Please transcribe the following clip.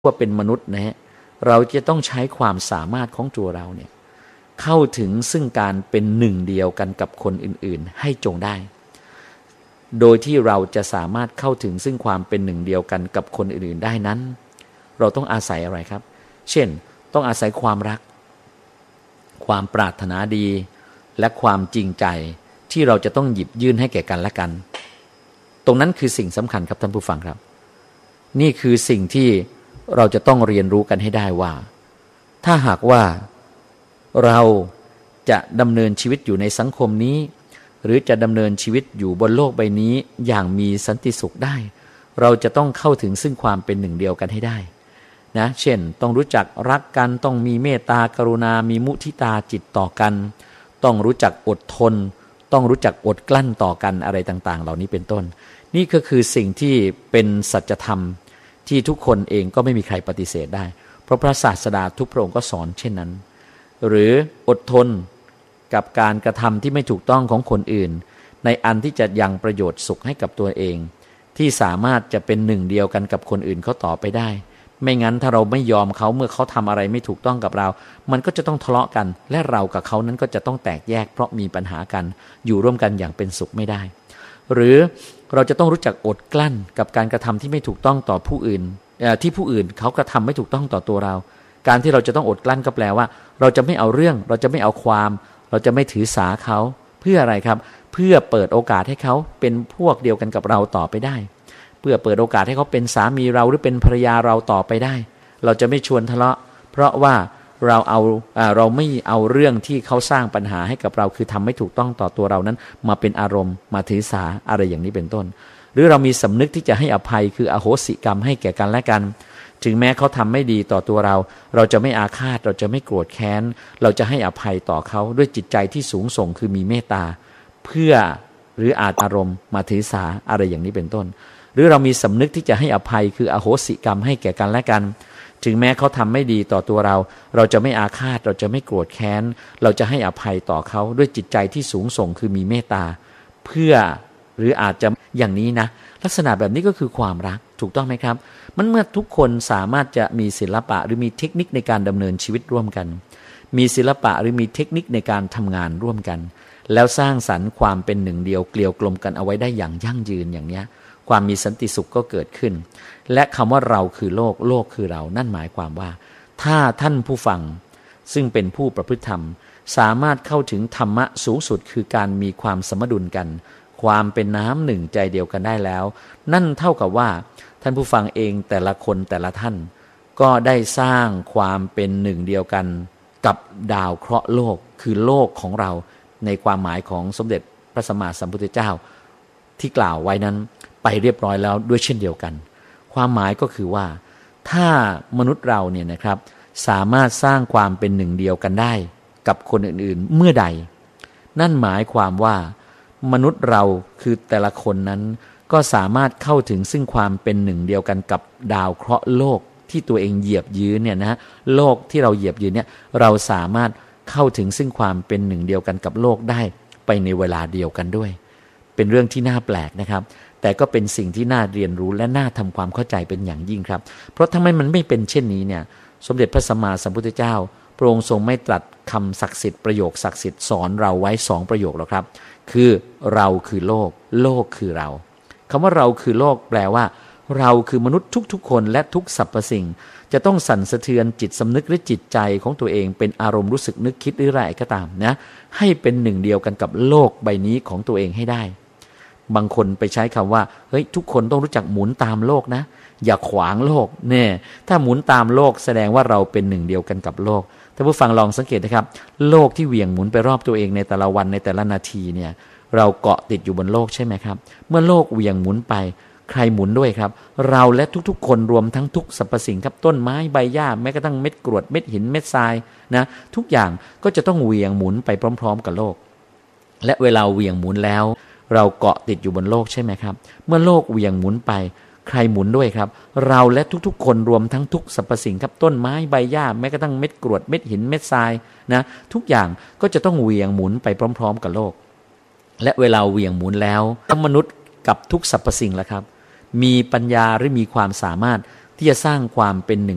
ว่าเป็นมนุษย์นะฮะเราจะต้องใช้ความสามารถของตัวเราเนี่ยเข้าถึงซึ่งการเป็นหนึ่งเดียวกันกับคนอื่นๆให้จงได้โดยที่เราจะสามารถเข้าถึงซึ่งความเป็นหนึ่งเดียวกันกับคนอื่นๆได้นั้นเราต้องอาศัยอะไรครับเช่นต้องอาศัยความรักความปรารถนาดีและความจริงใจที่เราจะต้องหยิบยื่นให้แก่กันและกันตรงนั้นคือสิ่งสำคัญครับท่านผู้ฟังครับนี่คือสิ่งที่เราจะต้องเรียนรู้กันให้ได้ว่าถ้าหากว่าเราจะดำเนินชีวิตอยู่ในสังคมนี้หรือจะดำเนินชีวิตอยู่บนโลกใบนี้อย่างมีสันติสุขได้เราจะต้องเข้าถึงซึ่งความเป็นหนึ่งเดียวกันให้ได้นะเช่นต้องรู้จักรักกันต้องมีเมตตากรุณามีมุทิตาจิตต่อกันต้องรู้จักอดทนต้องรู้จักอดกลั้นต่อกันอะไรต่างๆเหล่านี้เป็นต้นนี่ก็คือสิ่งที่เป็นสัจธรรมที่ทุกคนเองก็ไม่มีใครปฏิเสธได้เพราะพระศาสดาทุกพระองค์ก็สอนเช่นนั้นหรืออดทนกับการกระทำที่ไม่ถูกต้องของคนอื่นในอันที่จะยังประโยชน์สุขให้กับตัวเองที่สามารถจะเป็นหนึ่งเดียวกันกับคนอื่นเขาต่อไปได้ไม่งั้นถ้าเราไม่ยอมเขาเมื่อเขาทำอะไรไม่ถูกต้องกับเรามันก็จะต้องทะเลาะกันและเรากับเขานั้นก็จะต้องแตกแยกเพราะมีปัญหากันอยู่ร่วมกันอย่างเป็นสุขไม่ได้หรือเราจะต้องรู้จักอดกลั้นกับการกระทำที่ไม่ถูกต้องต่อผู้อื่นที่ผู้อื่นเขากระทำไม่ถูกต้องต่อตัวเราการที่เราจะต้องอดกลั้นก็แปลว่าเราจะไม่เอาเรื่องเราจะไม่เอาความเราจะไม่ถือสาเขาเพื่ออะไรครับเพื่อเปิดโอกาสให้เขาเป็นพวกเดียวกันกับเราต่อไปได้เพื่อเปิดโอกาสให้เขาเป็นสามีเราหรือเป็นภรรยาเราต่อไปได้เราจะไม่ชวนทะเลาะเพราะว่าเราไม่เอาเรื่องที่เขาสร้างปัญหาให้กับเราคือทำไม่ถูกต้องต่อตัวเรานั้นมาเป็นอารมณ์มาถือสาอะไรอย่างนี้เป็นต้นหรือเรามีสำนึกที่จะให้อภัยคืออโหสิกรรมให้แก่กันและกันถึงแม้เขาทำไม่ดีต่อตัวเราเราจะไม่อาฆาตเราจะไม่โกรธแค้นเราจะให้อภัยต่อเขาด้วยจิตใจที่สูงส่งคือมีเมตตาเพื่อหรืออาจอารมณ์มาถือสาอะไรอย่างนี้เป็นต้นหรือเรามีสำนึกที่จะให้อภัยคืออโหสิกรรมให้แก่กันและกันถึงแม้เขาทำไม่ดีต่อตัวเราเราจะไม่อาฆาตเราจะไม่โกรธแค้นเราจะให้อภัยต่อเขาด้วยจิตใจที่สูงส่งคือมีเมตตาเพื่อหรืออาจจะอย่างนี้นะลักษณะแบบนี้ก็คือความรักถูกต้องไหมครับมันเมื่อทุกคนสามารถจะมีศิลปะหรือมีเทคนิคในการดำเนินชีวิตร่วมกันมีศิลปะหรือมีเทคนิคในการทำงานร่วมกันแล้วสร้างสรรค์ความเป็นหนึ่งเดียวเกลียวกลมกันเอาไว้ได้อย่างยั่งยืนอย่างนี้ความมีสันติสุขก็เกิดขึ้นและคำว่าเราคือโลกโลกคือเรานั่นหมายความว่าถ้าท่านผู้ฟังซึ่งเป็นผู้ประพฤติธรรมสามารถเข้าถึงธรรมะสูงสุดคือการมีความสมดุลกันความเป็นน้ำหนึ่งใจเดียวกันได้แล้วนั่นเท่ากับว่าท่านผู้ฟังเองแต่ละคนแต่ละท่านก็ได้สร้างความเป็นหนึ่งเดียวกันกับดาวเคราะห์โลกคือโลกของเราในความหมายของสมเด็จพระสัมมาสัมพุทธเจ้าที่กล่าวไว้นั้นไปเรียบร้อยแล้วด้วยเช่นเดียวกันความหมายก็คือว่าถ้ามนุษย์เราเนี่ยนะครับสามารถสร้างความเป็นหนึ่งเดียวกันได้กับคนอื่นๆเมื่อใดนั่นหมายความว่ามนุษย์เราคือแต่ละคนนั้นก็สามารถเข้าถึงซึ่งความเป็นหนึ่งเดียวกันกับดาวเคราะห์โลกที่ตัวเองเหยียบยืนเนี่ยนะโลกที่เราเหยียบยืนเนี่ยเราสามารถเข้าถึงซึ่งความเป็นหนึ่งเดียวกันกับโลกได้ไปในเวลาเดียวกันด้วยเป็นเรื่องที่น่าแปลกนะครับแต่ก็เป็นสิ่งที่น่าเรียนรู้และน่าทำความเข้าใจเป็นอย่างยิ่งครับเพราะทำไมมันไม่เป็นเช่นนี้เนี่ยสมเด็จพระสัมมาสัมพุทธเจ้าพระองค์ทรงไม่ตรัสคำศักดิ์สิทธิ์ประโยคศักดิ์สิทธิ์สอนเราไว้2ประโยคหรอกครับคือเราคือโลกโลกคือเราคำว่าเราคือโลกแปลว่าเราคือมนุษย์ทุกๆคนและทุกสรรพสิ่งจะต้องสั่นสะเทือนจิตสำนึกหรือจิตใจของตัวเองเป็นอารมณ์รู้สึกนึกคิดหรืออะไรก็ตามนะให้เป็นหนึ่งเดียวกันกับโลกใบนี้ของตัวเองให้ได้บางคนไปใช้คำว่าเฮ้ยทุกคนต้องรู้จักหมุนตามโลกนะอย่าขวางโลกเนี่ยถ้าหมุนตามโลกแสดงว่าเราเป็นหนึ่งเดียวกันกับโลกท่านผู้ฟังลองสังเกตนะครับโลกที่เหวี่ยงหมุนไปรอบตัวเองในแต่ละวันในแต่ละนาทีเนี่ยเราเกาะติดอยู่บนโลกใช่ไหมครับเมื่อโลกเหวี่ยงหมุนไปใครหมุนด้วยครับเราและทุกๆคนรวมทั้งทุกสรรพสิ่งครับต้นไม้ใบหญ้าแม้กระทั่งเม็ดกรวดเม็ดหินเม็ดทรายนะทุกอย่างก็จะต้องเหวี่ยงหมุนไปพร้อมๆกับโลกและเวลาเหวี่ยงหมุนแล้วเราเกาะติดอยู่บนโลกใช่ไหมครับเมื่อโลกเหวี่ยงหมุนไปใครหมุนด้วยครับเราและทุกๆคนรวมทั้งทุกสรรพสิ่งครับต้นไม้ใบหญ้าแม้กระทั่งเม็ดกรวดเม็ดหินเม็ดทรายนะทุกอย่างก็จะต้องเหวี่ยงหมุนไปพร้อมๆกับโลกและเวลาเหวี่ยงหมุนแล้วมนุษย์กับทุกสรรพสิ่งล่ะครับมีปัญญาหรือมีความสามารถที่จะสร้างความเป็นหนึ่ง